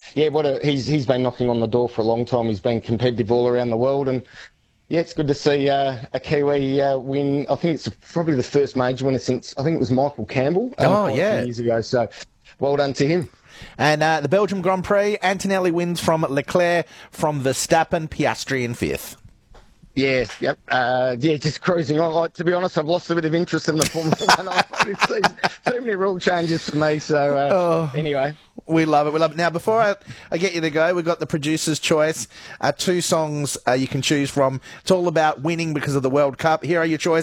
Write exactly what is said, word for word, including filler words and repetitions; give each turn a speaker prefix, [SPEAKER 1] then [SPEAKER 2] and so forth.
[SPEAKER 1] yeah, what a, he's he's been knocking on the door for a long time. He's been competitive all around the world, and yeah, it's good to see uh, a Kiwi uh, win. I think it's probably the first major winner since, I think it was Michael Campbell um,
[SPEAKER 2] Oh,
[SPEAKER 1] quite
[SPEAKER 2] yeah.
[SPEAKER 1] a few years ago. So well done to him.
[SPEAKER 2] And uh, the Belgium Grand Prix, Antonelli wins from Leclerc, from Verstappen, Piastri in fifth.
[SPEAKER 1] Yeah, yep. Uh, yeah, just cruising on. Like, to be honest, I've lost a bit of interest in the Formula One. This season. Too many rule changes for me. So uh,
[SPEAKER 2] Oh.
[SPEAKER 1] anyway.
[SPEAKER 2] We love it. We love it. Now, before I, I get you to go, we've got the producer's choice. Uh, two songs uh, you can choose from. It's all about winning because of the World Cup. Here are your choices.